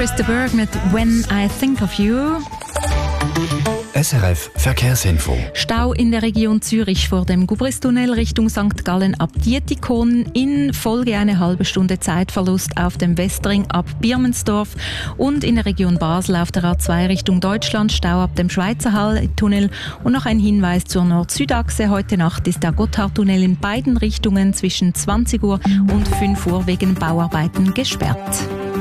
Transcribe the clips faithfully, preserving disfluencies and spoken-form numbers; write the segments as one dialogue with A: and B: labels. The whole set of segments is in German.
A: Christa Berg mit «When I Think of You».
B: S R F Verkehrsinfo.
A: Stau in der Region Zürich vor dem Gubristunnel Richtung Sankt Gallen ab Dietikon. In Folge eine halbe Stunde Zeitverlust auf dem Westring ab Birmensdorf. Und in der Region Basel auf der A zwei Richtung Deutschland Stau ab dem Schweizerhall-Tunnel. Und noch ein Hinweis zur Nord-Süd-Achse. Heute Nacht ist der Gotthardtunnel in beiden Richtungen zwischen zwanzig Uhr und fünf Uhr wegen Bauarbeiten gesperrt.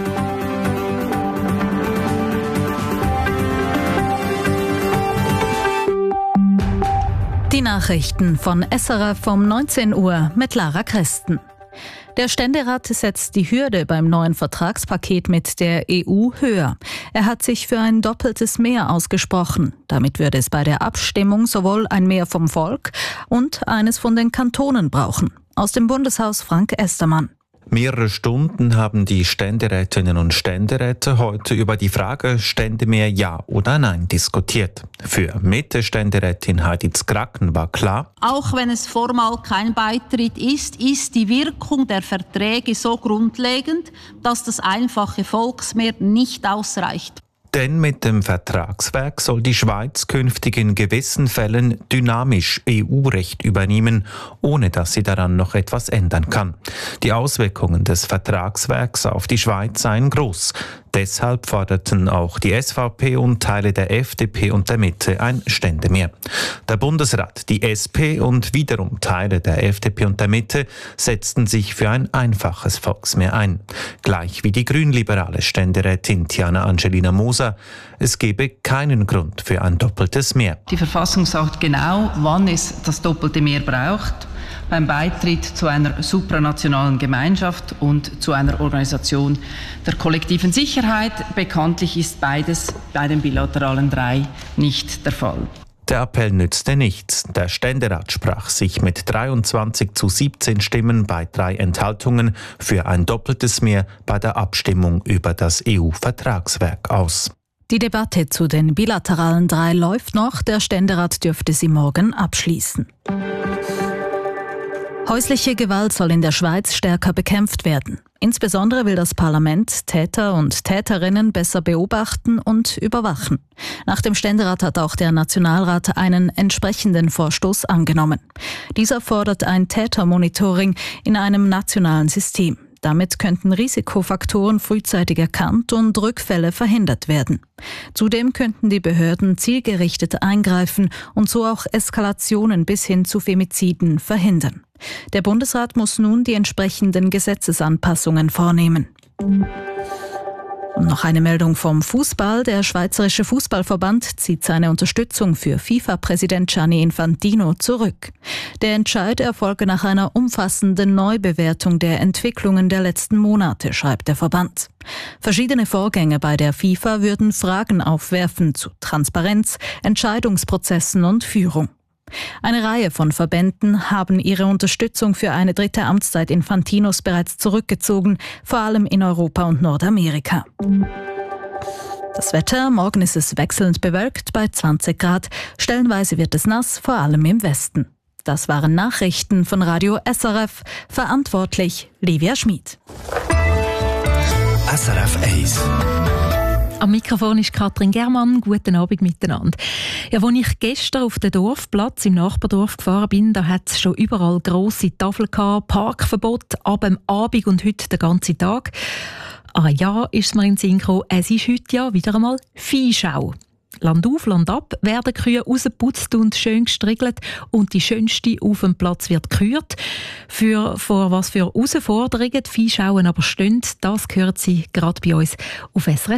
C: Die Nachrichten von S R F um neunzehn Uhr mit Lara Christen. Der Ständerat setzt die Hürde beim neuen Vertragspaket mit der E U höher. Er hat sich für ein doppeltes Mehr ausgesprochen. Damit würde es bei der Abstimmung sowohl ein Mehr vom Volk und eines von den Kantonen brauchen. Aus dem Bundeshaus Frank Estermann.
D: Mehrere Stunden haben die Ständerätinnen und Ständeräte heute über die Frage Ständemehr ja oder nein diskutiert. Für Mitte-Ständerätin Heidi Zgracken war klar:
E: Auch wenn es formal kein Beitritt ist, ist die Wirkung der Verträge so grundlegend, dass das einfache Volksmehr nicht ausreicht.
D: Denn mit dem Vertragswerk soll die Schweiz künftig in gewissen Fällen dynamisch E U-Recht übernehmen, ohne dass sie daran noch etwas ändern kann. Die Auswirkungen des Vertragswerks auf die Schweiz seien groß. Deshalb forderten auch die S V P und Teile der F D P und der Mitte ein Ständemehr. Der Bundesrat, die S P und wiederum Teile der F D P und der Mitte setzten sich für ein einfaches Volksmehr ein. Gleich wie die grünliberale Ständerätin Tiana Angelina Moser. Es gebe keinen Grund für ein doppeltes Mehr.
F: Die Verfassung sagt genau, wann es das doppelte Mehr braucht. Beim Beitritt zu einer supranationalen Gemeinschaft und zu einer Organisation der kollektiven Sicherheit. Bekanntlich ist beides bei den bilateralen drei nicht der Fall.
D: Der Appell nützte nichts. Der Ständerat sprach sich mit dreiundzwanzig zu siebzehn Stimmen bei drei Enthaltungen für ein doppeltes Mehr bei der Abstimmung über das E U-Vertragswerk aus.
C: Die Debatte zu den bilateralen drei läuft noch. Der Ständerat dürfte sie morgen abschließen. Häusliche Gewalt soll in der Schweiz stärker bekämpft werden. Insbesondere will das Parlament Täter und Täterinnen besser beobachten und überwachen. Nach dem Ständerat hat auch der Nationalrat einen entsprechenden Vorstoß angenommen. Dieser fordert ein Tätermonitoring in einem nationalen System. Damit könnten Risikofaktoren frühzeitig erkannt und Rückfälle verhindert werden. Zudem könnten die Behörden zielgerichtet eingreifen und so auch Eskalationen bis hin zu Femiziden verhindern. Der Bundesrat muss nun die entsprechenden Gesetzesanpassungen vornehmen. Und noch eine Meldung vom Fußball. Der Schweizerische Fußballverband zieht seine Unterstützung für FIFA-Präsident Gianni Infantino zurück. Der Entscheid erfolge nach einer umfassenden Neubewertung der Entwicklungen der letzten Monate, schreibt der Verband. Verschiedene Vorgänge bei der FIFA würden Fragen aufwerfen zu Transparenz, Entscheidungsprozessen und Führung. Eine Reihe von Verbänden haben ihre Unterstützung für eine dritte Amtszeit Infantinos bereits zurückgezogen, vor allem in Europa und Nordamerika. Das Wetter: Morgen ist es wechselnd bewölkt bei zwanzig Grad. Stellenweise wird es nass, vor allem im Westen. Das waren Nachrichten von Radio S R F. Verantwortlich Livia Schmid.
B: S R F eins.
A: Am Mikrofon ist Katrin Germann. Guten Abend miteinander. Ja, als ich gestern auf den Dorfplatz im Nachbardorf gefahren bin, da hat es schon überall grosse Tafeln gehabt, Parkverbot ab dem Abend und heute den ganzen Tag. Ah ja, ist mir in den Sinn gekommen, es ist heute ja wieder einmal Viehschau. Land auf, Land ab werden Kühe rausgeputzt und schön gestriegelt und die schönste auf dem Platz wird gekürt. Für, vor was für Herausforderungen die Viehschauen aber stehen, das gehört sie gerade bei uns auf S R F